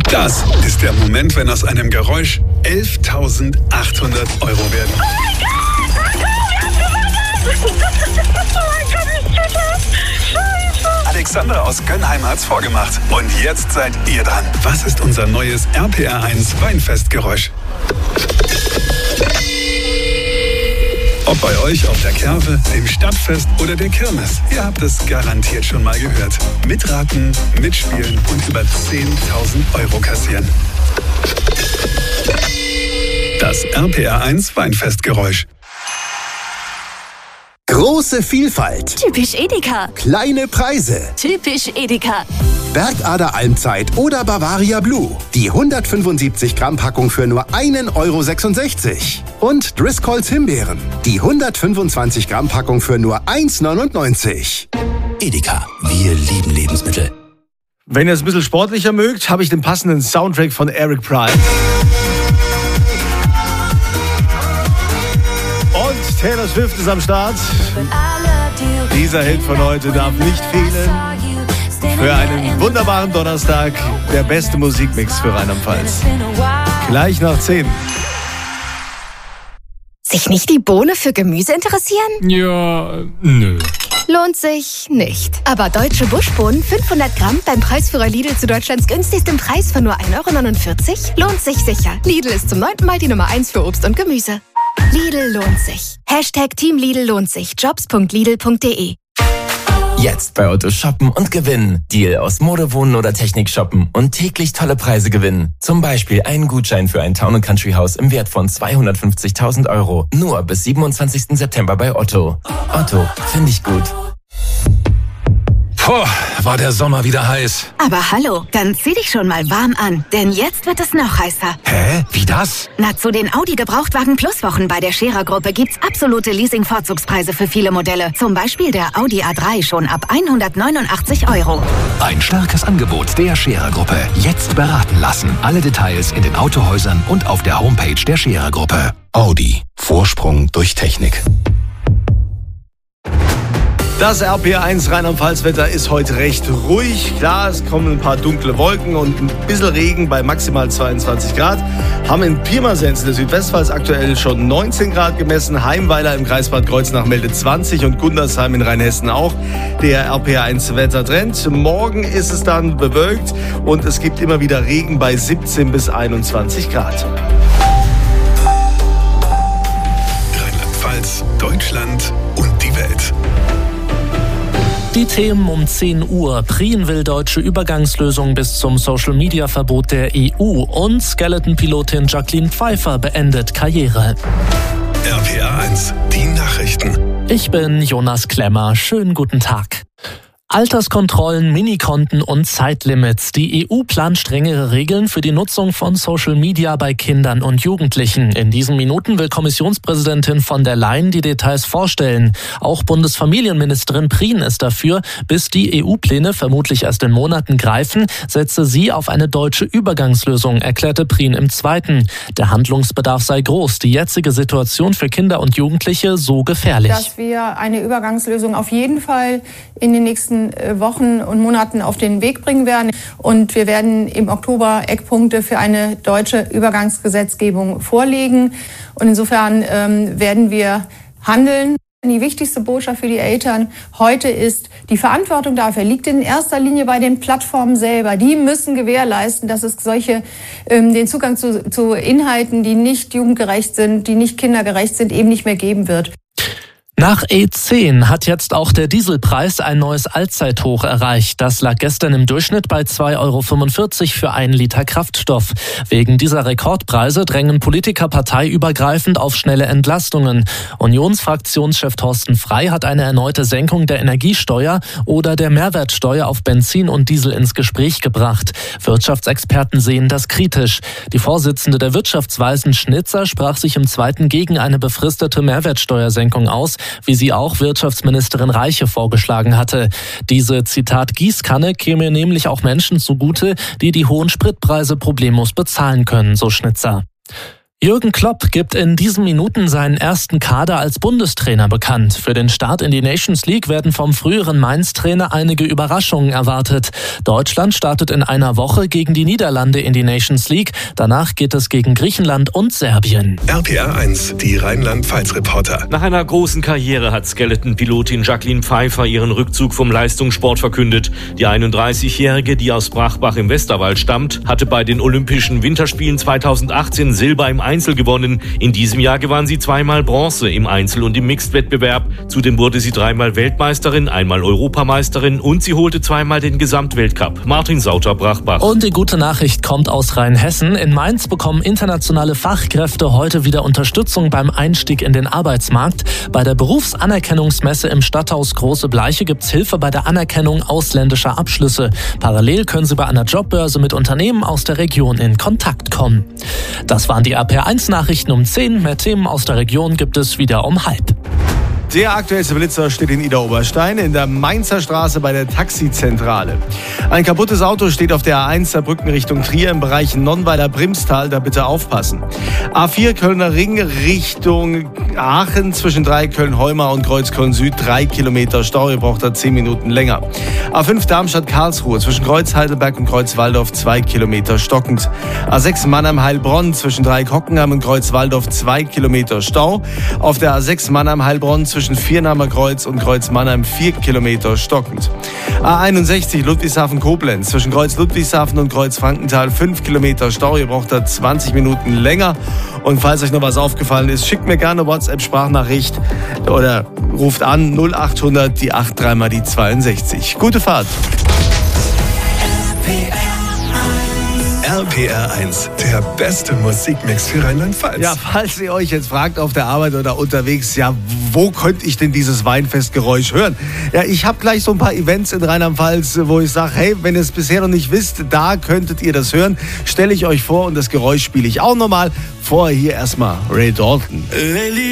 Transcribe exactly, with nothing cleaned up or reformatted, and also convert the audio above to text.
Das ist der Moment, wenn aus einem Geräusch elftausendachthundert Euro werden. Oh mein Gott! Wir haben gewonnen! Oh mein Gott, ich tue das! Scheiße! Alexandra aus Gönnheim hat's vorgemacht. Und jetzt seid ihr dran. Was ist unser neues R P R eins Weinfestgeräusch? Ob bei euch auf der Kerwe, dem Stadtfest oder der Kirmes, ihr habt es garantiert schon mal gehört. Mitraten, mitspielen und über zehntausend Euro kassieren. Das R P R eins Weinfestgeräusch. Große Vielfalt. Typisch Edeka. Kleine Preise. Typisch Edeka. Bergader Almzeit oder Bavaria Blue. Die hundertfünfundsiebzig Gramm Packung für nur einen Euro sechsundsechzig. Und Driscolls Himbeeren. Die hundertfünfundzwanzig Gramm Packung für nur eins neunundneunzig. Edeka. Wir lieben Lebensmittel. Wenn ihr es ein bisschen sportlicher mögt, habe ich den passenden Soundtrack von Eric Prydz. Und Taylor Swift ist am Start. Dieser Hit von heute darf nicht fehlen. Für einen wunderbaren Donnerstag, der beste Musikmix für Rheinland-Pfalz. Gleich nach zehn. Sich nicht die Bohne für Gemüse interessieren? Ja, nö. Lohnt sich nicht. Aber deutsche Buschbohnen fünfhundert Gramm beim Preisführer Lidl zu Deutschlands günstigstem Preis von nur ein Euro neunundvierzig lohnt sich sicher. Lidl ist zum neunten Mal die Nummer eins für Obst und Gemüse. Lidl lohnt sich. Hashtag Team Lidl lohnt sich. Jobs punkt lidl punkt de. Jetzt bei Otto shoppen und gewinnen. Deal aus Mode, Wohnen oder Technik shoppen und täglich tolle Preise gewinnen. Zum Beispiel einen Gutschein für ein Town and Country Haus im Wert von zweihundertfünfzigtausend Euro. Nur bis siebenundzwanzigsten September bei Otto. Otto, finde ich gut. Puh, war der Sommer wieder heiß. Aber hallo, dann zieh dich schon mal warm an, denn jetzt wird es noch heißer. Hä? Wie das? Na, zu den Audi Gebrauchtwagen Plus Wochen bei der Scherer-Gruppe gibt's absolute Leasing-Vorzugspreise für viele Modelle. Zum Beispiel der Audi A drei schon ab hundertneunundachtzig Euro. Ein starkes Angebot der Scherer-Gruppe. Jetzt beraten lassen. Alle Details in den Autohäusern und auf der Homepage der Scherer-Gruppe. Audi. Vorsprung durch Technik. Das R P R eins Rheinland-Pfalz-Wetter ist heute recht ruhig. Klar, es kommen ein paar dunkle Wolken und ein bisschen Regen bei maximal zweiundzwanzig Grad. Haben in Pirmasens in der Südwestpfalz aktuell schon neunzehn Grad gemessen. Heimweiler im Kreis Bad Kreuznach meldet zwanzig und Gundersheim in Rheinhessen auch. Der R P R eins Wettertrend. Morgen ist es dann bewölkt und es gibt immer wieder Regen bei siebzehn bis einundzwanzig Grad. Rheinland-Pfalz, Deutschland und die Welt. Die Themen um zehn Uhr. Prien will deutsche Übergangslösung bis zum Social-Media-Verbot der E U. Und Skeleton-Pilotin Jacqueline Pfeiffer beendet Karriere. R P R eins, die Nachrichten. Ich bin Jonas Klemmer. Schönen guten Tag. Alterskontrollen, Minikonten und Zeitlimits. Die E U plant strengere Regeln für die Nutzung von Social Media bei Kindern und Jugendlichen. In diesen Minuten will Kommissionspräsidentin von der Leyen die Details vorstellen. Auch Bundesfamilienministerin Prien ist dafür. Bis die E U-Pläne vermutlich erst in Monaten greifen, setze sie auf eine deutsche Übergangslösung, erklärte Prien im Zweiten. Der Handlungsbedarf sei groß. Die jetzige Situation für Kinder und Jugendliche so gefährlich. Dass wir eine Übergangslösung auf jeden Fall in den nächsten Wochen und Monaten auf den Weg bringen werden. Und wir werden im Oktober Eckpunkte für eine deutsche Übergangsgesetzgebung vorlegen. Und insofern ähm, werden wir handeln. Die wichtigste Botschaft für die Eltern heute ist, die Verantwortung dafür liegt in erster Linie bei den Plattformen selber. Die müssen gewährleisten, dass es solche, ähm, den Zugang zu, zu Inhalten, die nicht jugendgerecht sind, die nicht kindergerecht sind, eben nicht mehr geben wird. Nach E zehn hat jetzt auch der Dieselpreis ein neues Allzeithoch erreicht. Das lag gestern im Durchschnitt bei zwei Euro fünfundvierzig für einen Liter Kraftstoff. Wegen dieser Rekordpreise drängen Politiker parteiübergreifend auf schnelle Entlastungen. Unionsfraktionschef Thorsten Frey hat eine erneute Senkung der Energiesteuer oder der Mehrwertsteuer auf Benzin und Diesel ins Gespräch gebracht. Wirtschaftsexperten sehen das kritisch. Die Vorsitzende der Wirtschaftsweisen Schnitzer sprach sich im Zweiten gegen eine befristete Mehrwertsteuersenkung aus, wie sie auch Wirtschaftsministerin Reiche vorgeschlagen hatte. Diese, Zitat, Gießkanne käme nämlich auch Menschen zugute, die die hohen Spritpreise problemlos bezahlen können, so Schnitzer. Jürgen Klopp gibt in diesen Minuten seinen ersten Kader als Bundestrainer bekannt. Für den Start in die Nations League werden vom früheren Mainz-Trainer einige Überraschungen erwartet. Deutschland startet in einer Woche gegen die Niederlande in die Nations League. Danach geht es gegen Griechenland und Serbien. R P R eins, die Rheinland-Pfalz-Reporter. Nach einer großen Karriere hat Skeleton-Pilotin Jacqueline Pfeiffer ihren Rückzug vom Leistungssport verkündet. Die einunddreißigjährige, die aus Brachbach im Westerwald stammt, hatte bei den Olympischen Winterspielen zweitausendachtzehn Silber im Einzel gewonnen. In diesem Jahr gewann sie zweimal Bronze im Einzel- und im Mixed-Wettbewerb. Zudem wurde sie dreimal Weltmeisterin, einmal Europameisterin und sie holte zweimal den Gesamtweltcup. Martin Sauter, Brachbach. Und die gute Nachricht kommt aus Rheinhessen. In Mainz bekommen internationale Fachkräfte heute wieder Unterstützung beim Einstieg in den Arbeitsmarkt. Bei der Berufsanerkennungsmesse im Stadthaus Große Bleiche gibt's Hilfe bei der Anerkennung ausländischer Abschlüsse. Parallel können Sie bei einer Jobbörse mit Unternehmen aus der Region in Kontakt kommen. Das waren die R P R eins Nachrichten um zehn. Mehr Themen aus der Region gibt es wieder um halb. Der aktuellste Blitzer steht in Idar-Oberstein in der Mainzer Straße bei der Taxizentrale. Ein kaputtes Auto steht auf der A eins Saarbrücken Richtung Trier im Bereich Nonnweiler-Brimstal, da bitte aufpassen. A vier Kölner Ring Richtung Aachen zwischen drei Köln-Heumar und Kreuz-Köln-Süd, drei Kilometer Stau, ihr braucht da zehn Minuten länger. A fünf Darmstadt-Karlsruhe zwischen Kreuz-Heidelberg und Kreuz-Waldorf, zwei Kilometer stockend. A sechs Mannheim-Heilbronn zwischen Dreieck-Hockenheim und Kreuz-Waldorf, zwei Kilometer Stau. Auf der A sechs Mannheim-Heilbronn zwischen Viernamer Kreuz und Kreuz Mannheim, vier Kilometer stockend. A einundsechzig Ludwigshafen-Koblenz zwischen Kreuz Ludwigshafen und Kreuz Frankenthal, fünf Kilometer Stau, ihr braucht da zwanzig Minuten länger. Und falls euch noch was aufgefallen ist, schickt mir gerne WhatsApp-Sprachnachricht oder ruft an null achthundert, die acht drei mal die zweiundsechzig. Gute Fahrt. R P R eins, der beste Musikmix für Rheinland-Pfalz. Ja, falls ihr euch jetzt fragt auf der Arbeit oder unterwegs, ja, wo könnte ich denn dieses Weinfestgeräusch hören? Ja, ich habe gleich so ein paar Events in Rheinland-Pfalz, wo ich sage, hey, wenn ihr es bisher noch nicht wisst, da könntet ihr das hören. Stelle ich euch vor und das Geräusch spiele ich auch nochmal. Vorher hier erstmal Ray Dalton.